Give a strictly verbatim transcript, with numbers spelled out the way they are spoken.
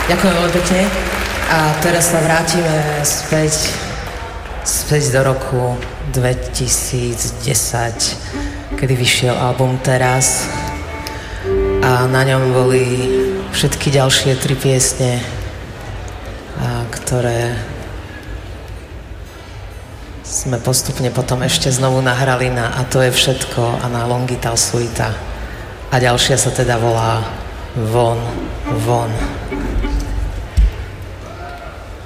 Ďakujem veľmi pekne. A teraz sa vrátime späť, späť do roku dvetisícdesať, kedy vyšiel album Teraz. A na ňom boli všetky ďalšie tri piesne, a ktoré sme postupne potom ešte znovu nahrali na A to je všetko a na Longital Suita. A ďalšia sa teda volá Von, von.